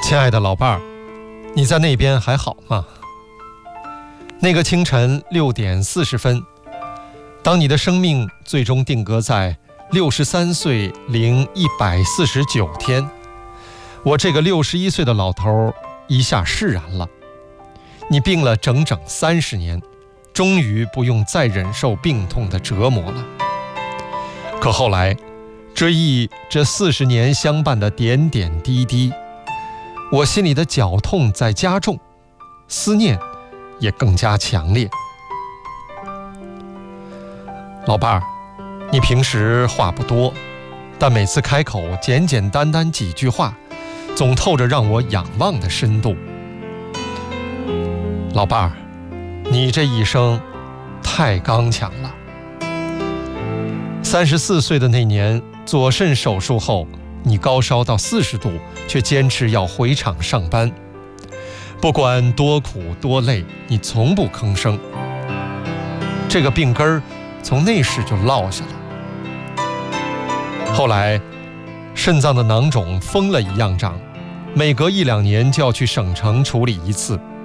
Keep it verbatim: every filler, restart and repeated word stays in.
亲爱的老伴儿，你在那边还好吗？那个清晨六点四十分，当你的生命最终定格在六十三岁零一百四十九天，我这个六十一岁的老头一下释然了。你病了整整三十年，终于不用再忍受病痛的折磨了。可后来，追忆这四十年相伴的点点滴滴，我心里的绞痛在加重，思念也更加强烈。老伴儿，你平时话不多，但每次开口简简单单几句话，总透着让我仰望的深度。老伴儿，你这一生太刚强了。三十四岁的那年，左肾手术后，你高烧到四十度，却坚持要回厂上班。不管多苦多累，你从不吭声。这个病根儿从那时就落下了。后来，肾脏的囊肿疯了一样长，每隔一两年就要去省城处理一次。